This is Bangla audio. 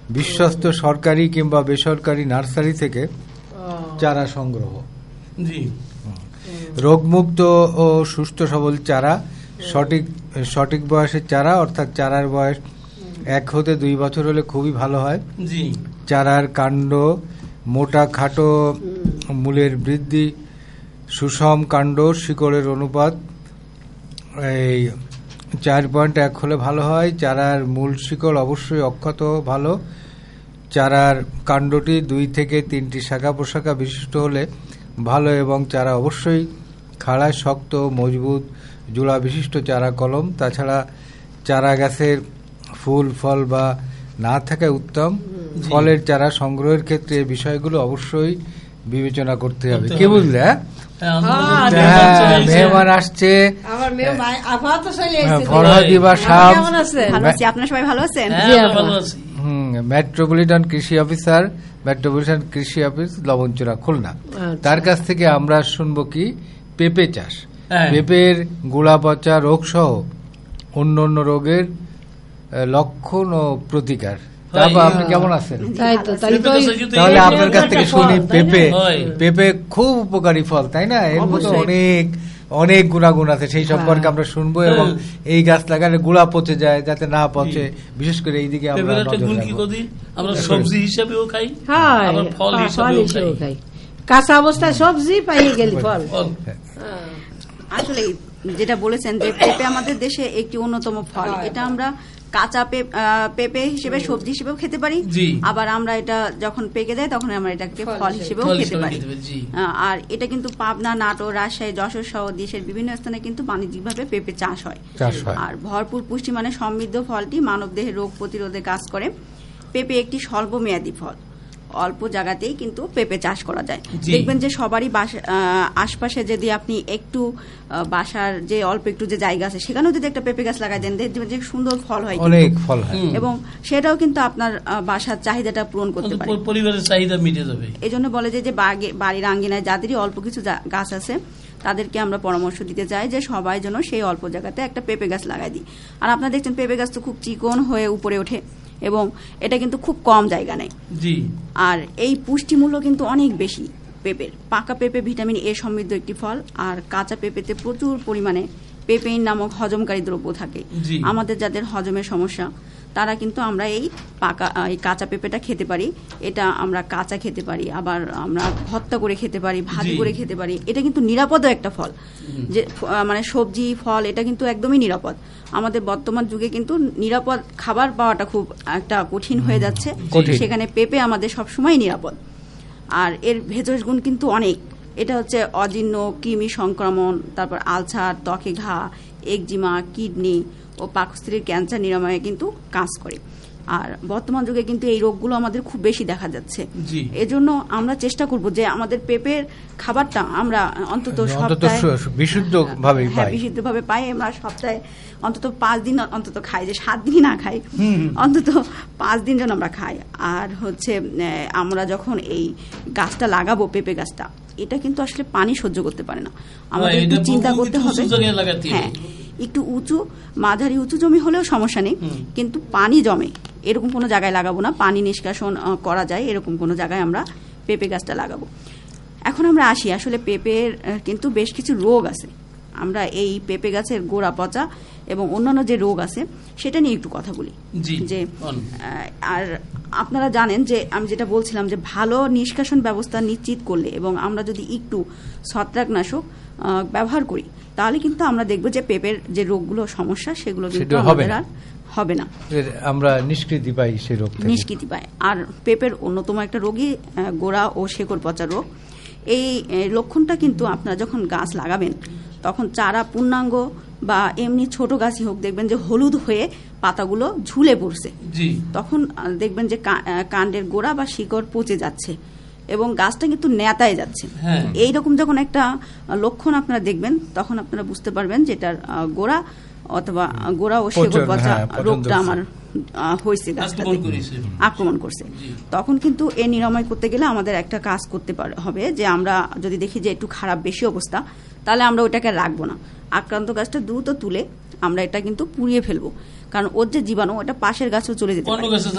বিশ্বস্ত সরকারি কিংবা বেসরকারি নার্সারি থেকে চারা সংগ্রহ। রোগমুক্ত ও সুস্থ সবল চারা, সঠিক বয়সের চারা, অর্থাৎ চারার বয়স 1 হতে 2 বছর হলে খুবই ভালো হয়। চারার কাণ্ড মোটা খাটো, মূলের বৃদ্ধি, সুষম কাণ্ড, শিকড়ের অনুপাত এই 4.1 হলে ভালো হয়। চারার মূল শিকড় অবশ্যই অক্ষত ভালো। চারার কাণ্ডটি 2 থেকে 3টি শাখা প্রশাখা বিশিষ্ট হলে ভালো, এবং চারা অবশ্যই খাড়া, শক্ত, মজবুত, জোড়া বিশিষ্ট চারা কলম। তাছাড়া চারা গাছের ফুল ফল বা না থাকায় উত্তম। ফলের চারা সংগ্রহের ক্ষেত্রে এই বিষয়গুলো অবশ্যই বিবেচনা করতে হবে। কি বুঝলে? মেহমান আসছে, আপনারা সবাই ভালো আছেন? মেট্রোপলিটন কৃষি অফিসার, মেট্রোপলিটন কৃষি অফিস, লবণচূড়া, খুলনা। তার কাছ থেকে আমরা শুনবো কি পেঁপে চাষ, পেঁপের গোড়া পচা রোগ সহ অন্য রোগের লক্ষণ ও প্রতিকার। তারপর আপনি কেমন আছেন? তাহলে আপনার কাছ থেকে শুনি। পেঁপে খুব উপকারী ফল, তাই না? এর মতো অনেক গুণাগুণ আছে, সেই সম্পর্কে আমরা শুনবো। এবং এই গাছ লাগালে গোড়া পচে যায়, যাতে না পচে, বিশেষ করে এইদিকে আমরা সবজি হিসেবেও খাই, ফল হিসেবেও খাই, কাঁচা অবস্থায় সবজি পাইয়ে গেলি ফল। আসলে যেটা বলেছেন যে পেঁপে আমাদের দেশে একটি অন্যতম ফল। এটা আমরা কাঁচা পেঁপে হিসেবে, সবজি হিসেবেও খেতে পারি, আবার আমরা এটা যখন পেকে যায় তখন আমরা এটাকে ফল হিসেবেও খেতে পারি। আর এটা কিন্তু পাবনা, নাটোর, রাজশাহী, যশোর সহ দেশের বিভিন্ন স্থানে কিন্তু বাণিজ্যিকভাবে পেঁপে চাষ হয়। আর ভরপুর পুষ্টি মানে সমৃদ্ধ ফলটি মানবদেহে রোগ প্রতিরোধে কাজ করে। পেঁপে একটি স্বল্প মেয়াদী ফল, অল্প জায়গাতেই কিন্তু পেঁপে চাষ করা যায়। দেখবেন যে সবারই আশপাশে যদি আপনি একটু বাসার যে অল্প একটু যে জায়গা আছে সেখানেও যদি একটা পেঁপে গাছ লাগাই দেন, দেখবেন যে সুন্দর ফল হয়, অনেক ফল হয়, এবং সেটাও কিন্তু আপনার বাসার চাহিদাটা পূরণ করতে পারে, পরিবারের চাহিদা মিটে যাবে। এই জন্য বলে যে বাড়ির আঙ্গিনায় যাদেরই অল্প কিছু গাছ আছে তাদেরকে আমরা পরামর্শ দিতে চাই যে সবাই যেন সেই অল্প জায়গাতে একটা পেঁপে গাছ লাগাই দিই। আর আপনারা দেখছেন পেঁপে গাছ তো খুব চিকন হয়ে উপরে ওঠে, এবং এটা কিন্তু খুব কম জায়গা নেয়। আর এই পুষ্টিমূল্য কিন্তু অনেক বেশি পেঁপের। পাকা পেঁপে ভিটামিন এ সমৃদ্ধ একটি ফল, আর কাঁচা পেঁপেতে প্রচুর পরিমাণে পেপেইন নামক হজমকারী দ্রব্য থাকে। আমাদের যাদের হজমের সমস্যা তারা কিন্তু আমরা এই কাঁচা পেঁপেটা খেতে পারি। এটা আমরা কাঁচা খেতে পারি, আবার আমরা ভর্তা করে খেতে পারি, ভাজি করে খেতে পারি। এটা কিন্তু নিরাপদও একটা ফল, যে মানে সবজি ফল এটা কিন্তু একদমই নিরাপদ। আমাদের বর্তমান যুগে কিন্তু নিরাপদ খাবার পাওয়াটা খুব একটা কঠিন হয়ে যাচ্ছে, সেখানে পেঁপে আমাদের সবসময় নিরাপদ। আর এর ভেষজ গুণ কিন্তু অনেক। এটা হচ্ছে অজীর্ণ, কৃমি সংক্রমণ, তারপর আলসার, ত্বকে ঘা, একজিমা, কিডনি ও পাকস্থলীর ক্যান্সার নিরাময়ে কিন্তু কাজ করে। আর বর্তমান যুগে কিন্তু এই রোগগুলো আমাদের খুব বেশি দেখা যাচ্ছে। এজন্য আমরা চেষ্টা করব যে আমাদের পেঁপের খাবারটা আমরা অন্তত সপ্তাহে বিশুদ্ধভাবে পাই। আমরা সপ্তাহে অন্তত 5 দিন অন্তত খাই, যে 7 দিনই না খাই, অন্তত 5 দিন যেন আমরা খাই। আর হচ্ছে আমরা যখন এই গাছটা লাগাবো, পেঁপে গাছটা, এটা কিন্তু আসলে পানি সহ্য করতে পারে না, আমাদের একটু চিন্তা করতে হবে। হ্যাঁ, একটু উঁচু, মাঝারি উঁচু জমি হলেও সমস্যা নেই, কিন্তু পানি জমে এরকম কোনো জায়গায় লাগাবো না। পানি নিষ্কাশন করা যায় এরকম কোনো জায়গায় আমরা পেঁপে গাছটা লাগাবো। এখন আমরা আসি, আসলে পেঁপের কিন্তু বেশ কিছু রোগ আছে। আমরা এই পেঁপে গাছের গোড়া পচা এবং অন্যান্য যে রোগ আছে সেটা নিয়ে একটু কথা বলি। যে আর আপনারা জানেন যে আমি যেটা বলছিলাম যে ভালো নিষ্কাশন ব্যবস্থা নিশ্চিত করলে এবং আমরা যদি একটু ছত্রাকনাশক ব্যবহার করি তাহলে কিন্তু আমরা দেখব যে পেঁপের যে রোগগুলো সমস্যা সেগুলো কিন্তু আমাদের আর হবে না, আমরা নিষ্কৃতি পাই, সেই রোগ থেকে নিষ্কৃতি পাই। আর পেঁপের অন্যতম একটা রোগই গোড়া ও শেকড় পচা রোগ। এই লক্ষণটা কিন্তু আপনারা যখন গাছ লাগাবেন তখন চারা পূর্ণাঙ্গ বা এমনি ছোট গাছই হোক, দেখবেন যে হলুদ হয়ে পাতাগুলো ঝুলে পড়ছে, তখন দেখবেন যে কাণ্ডের গোড়া বা শিকড় পচে যাচ্ছে এবং গাছটা কিন্তু নেতায় যাচ্ছে। এইরকম যখন একটা লক্ষণ আপনারা দেখবেন তখন আপনারা বুঝতে পারবেন যে এটার গোড়া ও শেকড় পচা রোগটা আমার হয়েছে, গাছটা আক্রমণ করছে। তখন কিন্তু এ নিরাময় করতে গেলে আমাদের একটা কাজ করতে হবে, যে আমরা যদি দেখি যে একটু খারাপ বেশি অবস্থা, তাহলে আমরা ওটাকে রাখবো না, আক্রান্ত গাছটা দ্রুত তুলে আমরা এটা কিন্তু পুড়িয়ে ফেলবো, কারণ ওর যে জীবাণু ওটা পাশের গাছেও চলে যেতে পারে।